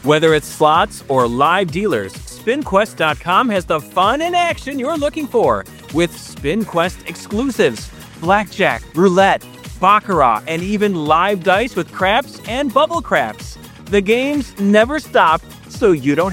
Whether it's slots or live dealers, SpinQuest.com has the fun and action you're looking for with SpinQuest exclusives, blackjack, roulette, baccarat, and even live dice with craps and bubble craps. The games never stop, so you don't